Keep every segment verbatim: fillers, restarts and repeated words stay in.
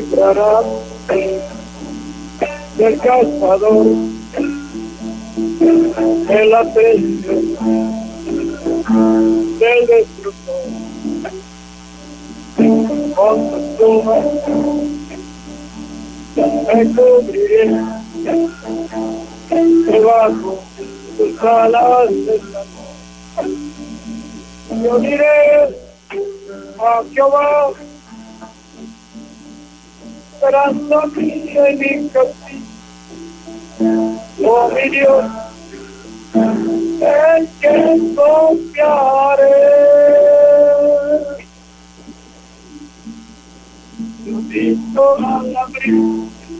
librará del cazador, de la peste, del destructor. Con tus plumas me cubriré debajo tus alas de amor. Yo diré a Jehová, esperanza mía y mi castillo, oh mi Dios, en quien confiaré. Yo visto al abrigo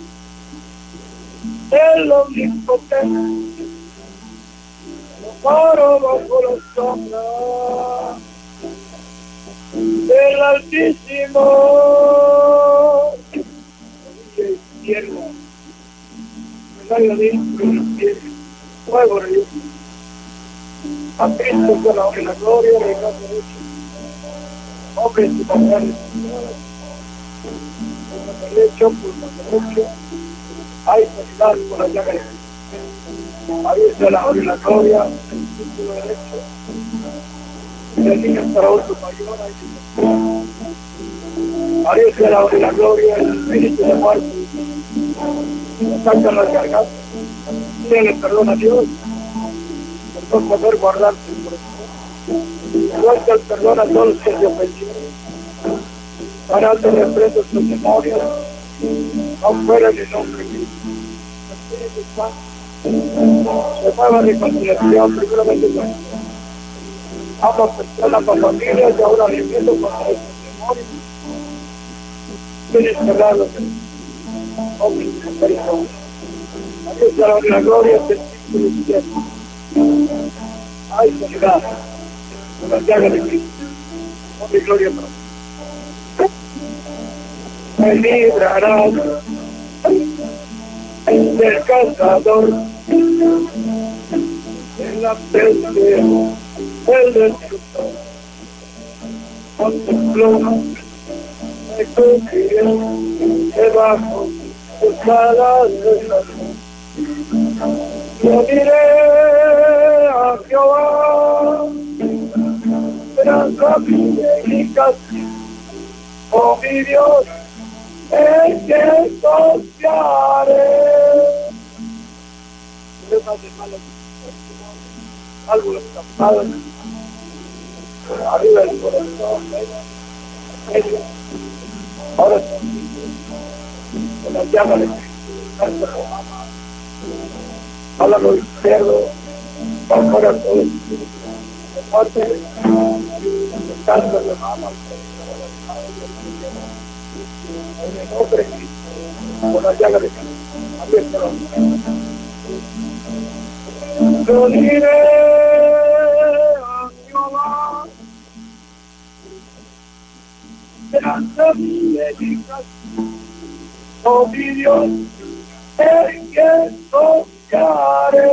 del omnipotente, paro bajo la sombra del Altísimo. Rodilla izquierda, medalla de izquierda, fuego de Dios. A Cristo con la honra y la gloria, regazo derecho, hombres y mujeres, por el derecho, por el derecho, hay sanidad por la llaga de Cristo. Ahí está la honra y la gloria, el círculo derecho, el niño para otro mayor, ahí está la honra y la gloria, el espíritu de muerte, sacan las gargantas, pídele perdón a Dios, por no poder guardarte el corazón. Suelta el perdón a todos los que te ofendieron. Para te reprendo tus memorias, no fuera en el nombre de Cristo. Espíritu Santo, se mueva reconciliación, primeramente con ambas personas, con familias, y ahora reprendo contra esos demonios. Tienes cerrado, hombre, perdón. Aquí está la, la gloria del círculo izquierdo. Hay sanidad con la llaga de Cristo. Hombre, gloria para ti. Me librarás del cazador, de la peste, del destructor. Con tus plumas me cubriré debajo tus alas de la luz. Yo diré a Jehová, esperanza mía y mi castillo, oh mi Dios, en quien confiaré. Algo lo escapado, arriba del corazón, medio, ahora con la llama de Cristo, habla lo izquierdo, va fuera todo el muerte, el cáncer de mama, en el nombre de Cristo, con la llaga de Cristo, abierta la mano. Yo diré a Jehová, esperanza mía y mi castillo, oh mi Dios, en quien confiaré.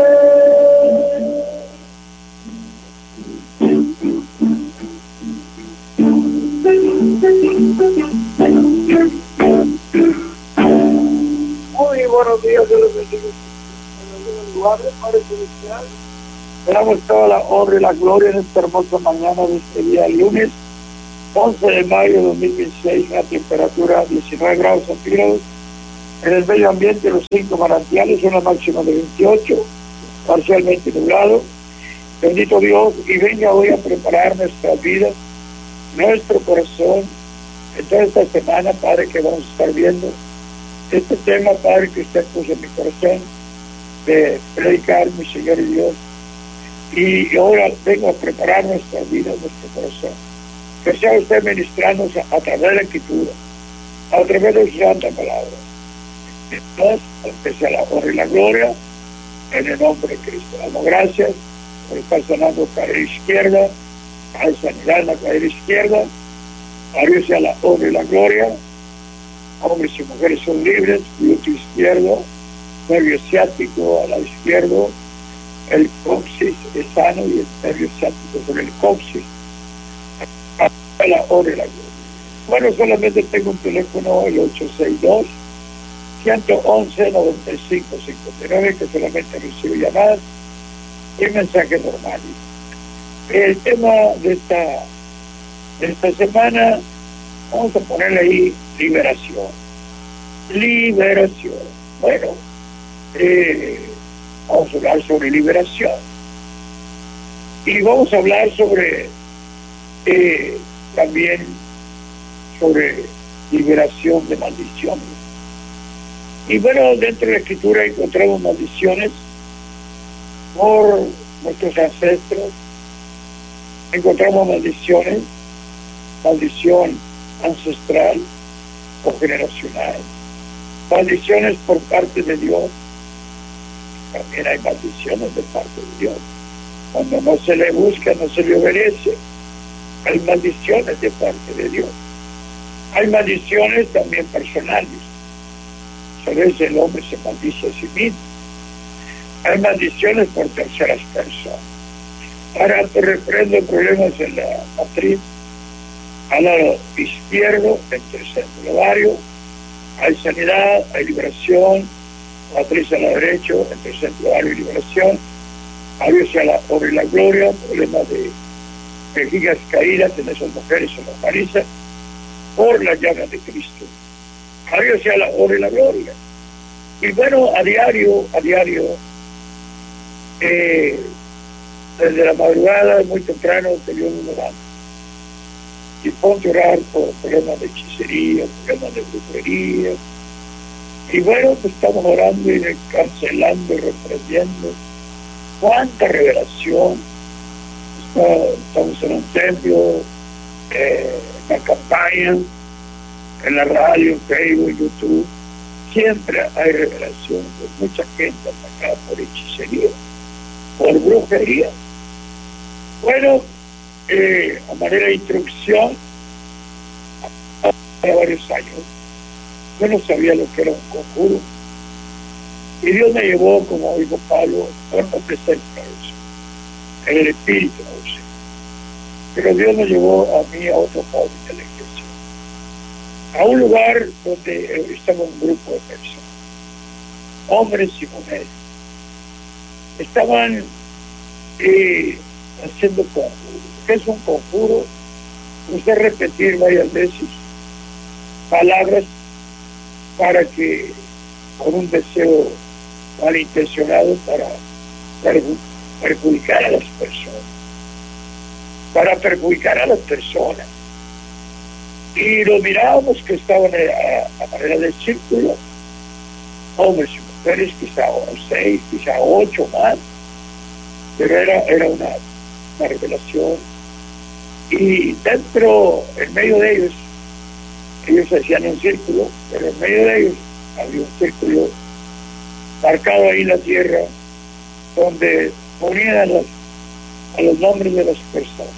Muy buenos días, Dios los bendiga. En el lugar de Padre Celestial, le damos toda la honra y la gloria en esta hermosa mañana de este día lunes, once de mayo de dos mil dieciséis, la temperatura diecinueve grados centígrados. En el medio ambiente, los cinco manantiales, una máxima de veintiocho, parcialmente nublado. Bendito Dios, y venga hoy a preparar nuestras vidas, nuestro corazón, en toda esta semana, Padre, que vamos a estar viendo este tema, Padre, que usted puso en mi corazón, de predicar, mi Señor y Dios. Y ahora vengo a preparar nuestras vidas, nuestro corazón. Que sea usted ministrándonos a, a través de la Escritura, a través de su santa palabra. Entonces, que sea la honra y la gloria, en el nombre de Cristo. Damos gracias por estar sanando cadera izquierda, hay sanidad en la cadera izquierda, a Dios sea la honra y la gloria. Hombres y mujeres son libres, glúteo izquierdo, nervio ciático a la izquierda, el coxis es sano y el nervio ciático sobre el coxis. A la honra y la gloria. Bueno, solamente tengo un teléfono, el ocho seis dos, uno uno uno, nueve cinco cinco nueve, que solamente recibo llamadas y mensajes normales. El tema de esta, de esta semana, vamos a ponerle ahí liberación. Liberación. Bueno, eh, vamos a hablar sobre liberación. Y vamos a hablar sobre eh, también sobre liberación de maldiciones. Y bueno, dentro de la Escritura encontramos maldiciones por nuestros ancestros, encontramos maldiciones, maldición ancestral o generacional, maldiciones por parte de Dios. También hay maldiciones de parte de Dios. Cuando no se le busca, no se le obedece. Hay maldiciones de parte de Dios. Hay maldiciones también personales. A veces el hombre se maldice a sí mismo. Hay maldiciones por terceras personas. Ahora te reprendo problemas en la matriz. Al lado izquierdo, entre el centro ovario, hay sanidad, hay liberación. Matriz al lado derecho, entre el centro ovario y liberación. A Dios a la obra y la gloria, problemas de vejigas caídas en esas mujeres en la paliza, por la llaga de Cristo. A Dios sea la honra y la gloria. Y bueno, a diario, a diario, eh, desde la madrugada, muy temprano, te dio un orando. Y ponte a orar por problemas de hechicería, problemas de brujería. Y bueno, pues estamos orando y cancelando y reprendiendo. ¡Cuánta revelación! Estamos en un templo, eh, en la campaña, en la radio, en Facebook, en YouTube. Siempre hay revelación. Pues mucha gente atacada por hechicería, por brujería. Bueno, eh, a manera de instrucción, hace varios años, yo no sabía lo que era un conjuro. Y Dios me llevó, como dijo Pablo, no te sé en el espíritu, no sé. Pero Dios me llevó a mí a otro joven de la iglesia, a un lugar donde estaba un grupo de personas, hombres y mujeres. Estaban eh, haciendo conjuros. ¿Qué es un conjuro? Usted repetir varias veces palabras para que, con un deseo malintencionado, para perjudicar a las personas, para perjudicar a las personas. Y lo mirábamos que estaban a, a manera de círculo, hombres y mujeres, quizá seis, quizá ocho más, pero era, era una, una revelación. Y dentro, en medio de ellos, ellos hacían un círculo, pero en medio de ellos había un círculo marcado ahí en la tierra, donde ponían a los, a los nombres de las personas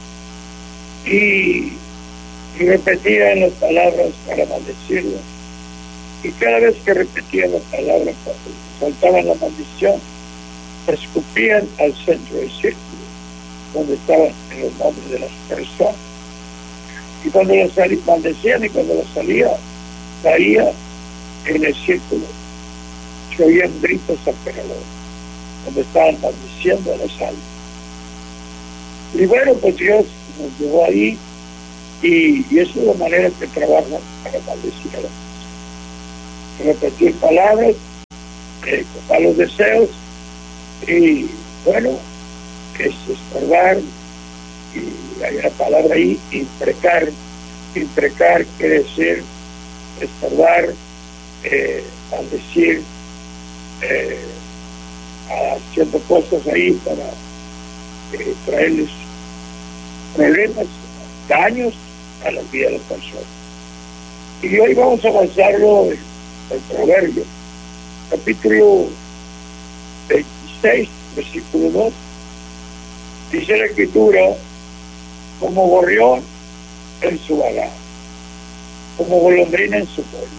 y, y repetían las palabras para maldecirlas. Y cada vez que repetían las palabras, soltaban la maldición, escupían al centro del círculo, donde estaban los nombres de las personas. Y cuando los maldecían y cuando los salía, caía en el círculo. Se oían gritos aterradores, donde estaban maldiciendo a las almas. Y bueno, pues Dios nos llevó ahí, y, y esa es la manera que trabajan para maldecir a las personas. Repetir palabras, eh, para los deseos, y bueno, es estorbar, y hay una palabra ahí, imprecar. Imprecar quiere decir estorbar, eh, maldecir, eh, haciendo cosas ahí para eh, traerles problemas, daños a la vida de las personas. Y hoy vamos a avanzarlo en el Proverbio, capítulo veintiséis, versículo dos. Dice la Escritura: como gorrión en su vagar, como golondrina en su vuelo,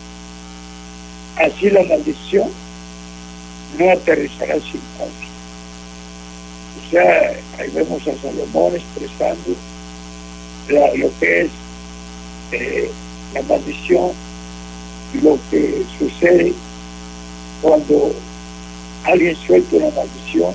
así la maldición no aterrizará sin causa. O sea, ahí vemos a Salomón expresando la, lo que es eh, la maldición, lo que sucede cuando alguien suelta una maldición,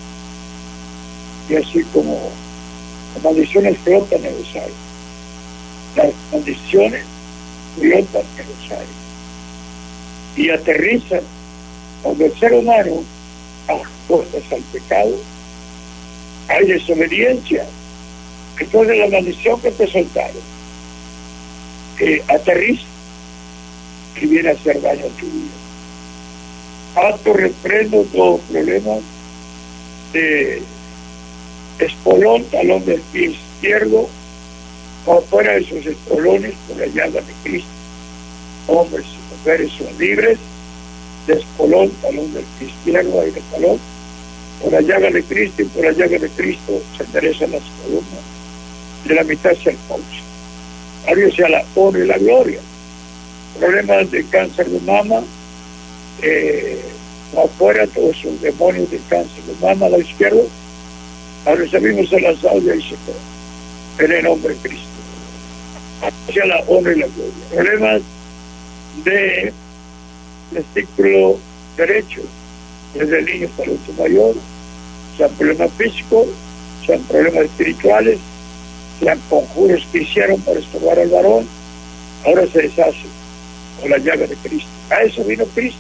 y así como las maldiciones flotan en los aires, las maldiciones flotan en los aires y aterrizan cuando el ser humano apuestas al pecado, hay desobediencia. Entonces la maldición que te soltaron eh, aterriza y viene a hacer daño a tu vida. Alto reprendo todo problema de espolón, talón del pie izquierdo, o afuera de sus espolones por la llaga de Cristo. Hombres y mujeres son libres de espolón, talón del pie izquierdo, ahí de talón, por la llaga de Cristo, y por la llaga de Cristo se enderezan las columnas, de la mitad hacia el pausa. A Dios sea la honra y la gloria. Problemas de cáncer de mama, eh, afuera todos esos demonios de cáncer de mama a la izquierda, ahora recibimos el lanzado y ahí se queda, en el nombre de Cristo. Sea la honra y la gloria. Problemas de testículo derecho, desde el niño hasta el adulto mayor, sean problemas físicos, sean problemas espirituales, sean conjuros que hicieron para estorbar al varón, ahora se deshacen con la llaga de Cristo. A eso vino Cristo,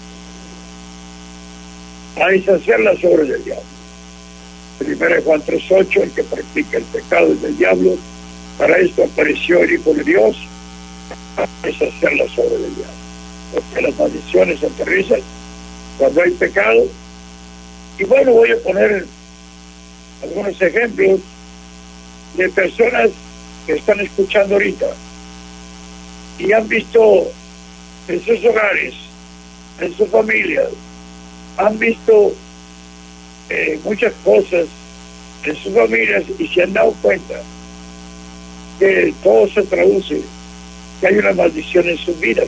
a deshacer las obras del diablo. Primera de Juan tres ocho, el que practica el pecado es del diablo, para esto apareció el Hijo de Dios, a deshacer las obras del diablo. Porque las maldiciones aterrizan cuando hay pecado. Y bueno, voy a poner algunos ejemplos de personas que están escuchando ahorita y han visto en sus hogares, en sus familias, han visto eh, muchas cosas en sus familias y se han dado cuenta que todo se traduce, que hay una maldición en sus vidas.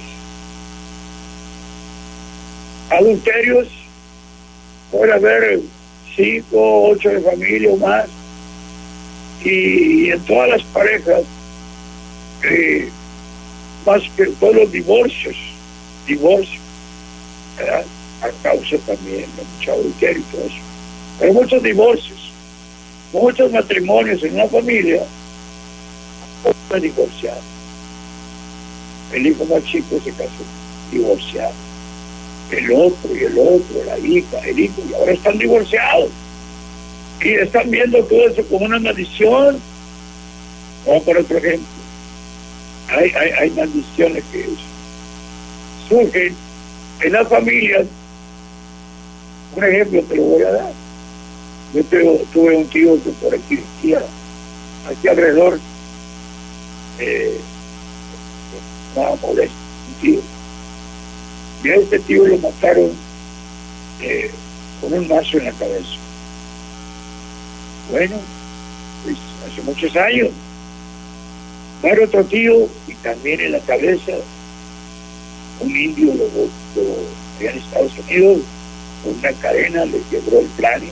Adulterios, puede haber cinco, ocho de familia o más, y, y en todas las parejas, eh, más que todos los divorcios, divorcios, ¿verdad? A causa también de mucho adulterio y todo eso. Pero muchos divorcios, muchos matrimonios en una familia, están divorciados. El hijo más chico se casó, divorciado. El otro y el otro, la hija, el hijo, y ahora están divorciados. Y están viendo todo eso como una maldición. Vamos por otro ejemplo. Hay, hay, hay maldiciones que surgen en las familias. Un ejemplo te lo voy a dar. Yo tuve, tuve un tío que por aquí vivía, aquí alrededor, eh, estaba molesto, un tío. Y a este tío lo mataron eh, con un mazo en la cabeza. Bueno, pues hace muchos años. Muere otro tío y también en la cabeza un indio lo, lo allá en Estados Unidos con una cadena le quebró el cráneo.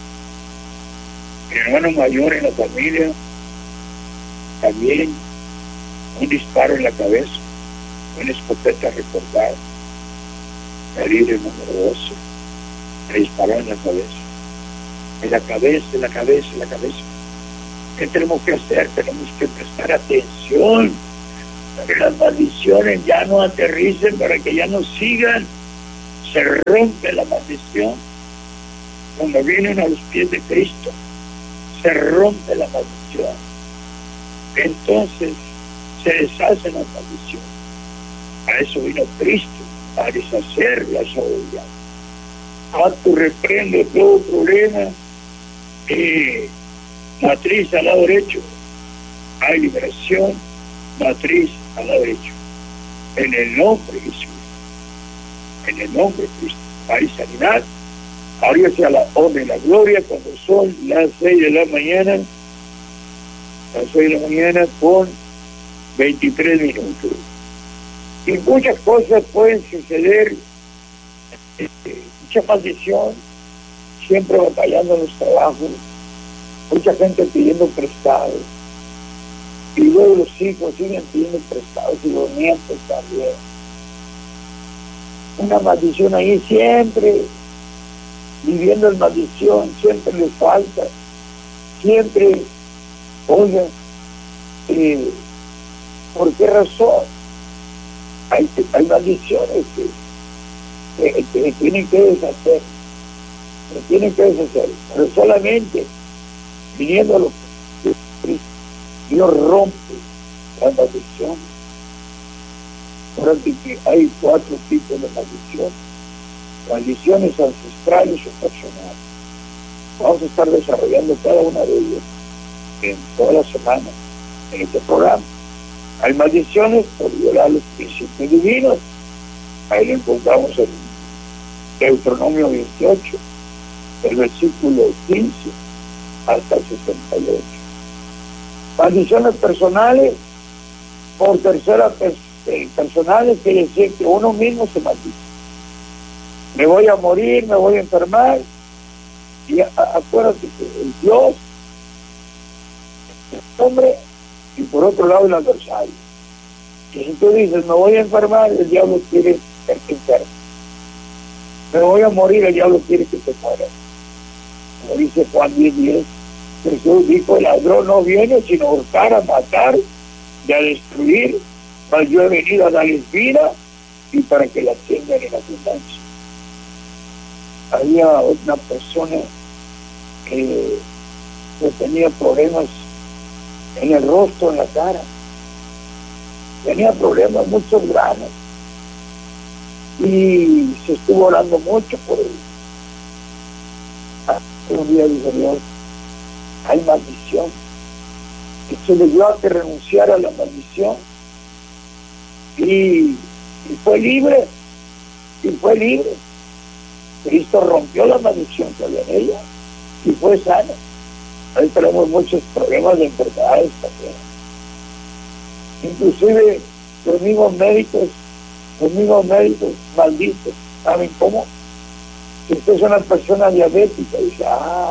Mi hermano mayor en la familia también un disparo en la cabeza, una escopeta recortada, calibre número doce, le disparó en la cabeza. En la cabeza, en la cabeza, en la cabeza. ¿Qué tenemos que hacer? Tenemos que prestar atención para que las maldiciones ya no aterricen, para que ya no sigan. Se rompe la maldición cuando vienen a los pies de Cristo. Se rompe la maldición. Entonces se deshacen las maldiciones. A eso vino Cristo, a deshacer las obras. A tu reprendo todo problema. Eh, matriz al lado derecho, hay liberación, matriz al lado derecho, en el nombre de Jesús, en el nombre de Cristo, hay sanidad. Ahora sea la honra y la gloria cuando son las seis de la mañana, las seis de la mañana con veintitrés minutos. Y muchas cosas pueden suceder, eh, mucha maldición, siempre batallando en los trabajos, mucha gente pidiendo prestado, y luego los hijos siguen pidiendo prestados y los nietos también. Una maldición ahí siempre, viviendo en maldición, siempre les falta, siempre, oigan, eh, ¿por qué razón? Hay, hay maldiciones que, que, que tienen que deshacer, que tienen que deshacer, pero solamente viniendo a lo que Cristo, Dios rompe las maldiciones. Ahora que hay cuatro tipos de maldiciones: maldiciones ancestrales o personales. Vamos a estar desarrollando cada una de ellas en toda la semana en este programa. Hay maldiciones por violar los principios divinos. Ahí lo encontramos en Deuteronomio veintiocho, el versículo quince hasta el sesenta y ocho. Maldiciones personales por tercera persona. Personales quiere decir que uno mismo se maldice. Me voy a morir, me voy a enfermar, y a, a, acuérdate que el Dios, el hombre, y por otro lado el adversario. Y si tú dices, me voy a enfermar, el diablo quiere que te enfermes. Me voy a morir, el diablo quiere que te mueras. Como dice Juan diez diez, Jesús dijo, el ladrón no viene sino a hurtar, a matar y a destruir, mas yo he venido a darles vida y para que la tengan en abundancia. Había una persona que, que tenía problemas en el rostro, en la cara. Tenía problemas, muchos granos. Y se estuvo orando mucho por él. Un día dijo Dios, hay maldición. Y se le dio a que renunciara a la maldición. Y, y fue libre. Y fue libre. Cristo rompió la maldición que había en ella y fue sana. Ahí tenemos muchos problemas de enfermedades también. Inclusive los mismos médicos, los mismos médicos malditos, ¿saben cómo? Si usted es una persona diabética, dice, ah,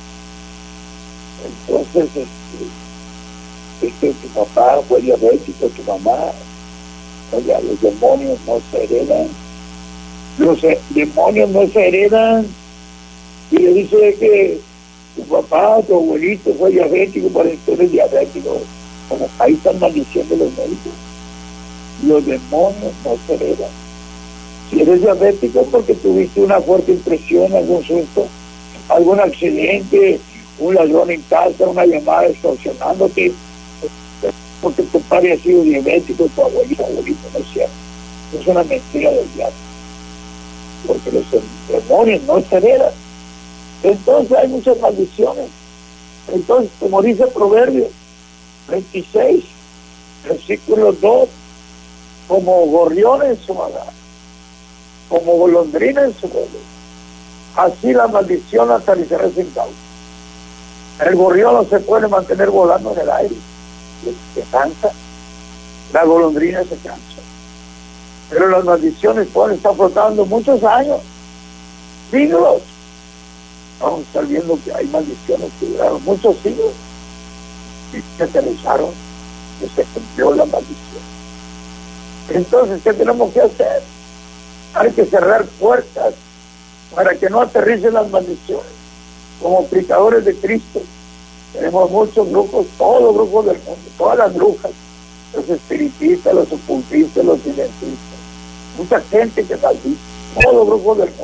entonces este, este, tu papá fue diabético, tu mamá. Oiga, los demonios no se heredan. Los demonios no se heredan. Y le dice que tu papá, tu abuelito fue diabético, por eso eres diabético. Como ahí están maldiciendo los médicos. Los demonios no se heredan. Si eres diabético porque tuviste una fuerte impresión, algún susto, algún accidente, un ladrón en casa, una llamada extorsionándote, porque tu padre ha sido diabético, tu abuelito, abuelito, no es cierto. Es una mentira del diablo. Porque los demonios no se heredan. Entonces hay muchas maldiciones. Entonces, como dice Proverbios veintiséis, versículo dos, como gorrión en su hogar, como golondrina en su vuelo, así la maldición aterrizará sin causa. El gorrión no se puede mantener volando en el aire, se cansa. La golondrina se cansa. Pero las maldiciones pueden estar flotando muchos años, siglos. Vamos a estar viendo que hay maldiciones que duraron muchos siglos y se aterrizaron, que se cumplió la maldición. Entonces, ¿qué tenemos que hacer? Hay que cerrar puertas para que no aterricen las maldiciones. Como predicadores de Cristo, tenemos muchos grupos, todos los grupos del mundo, todas las brujas, los espiritistas, los ocultistas, los silencistas, mucha gente que maldice, todos los grupos del mundo.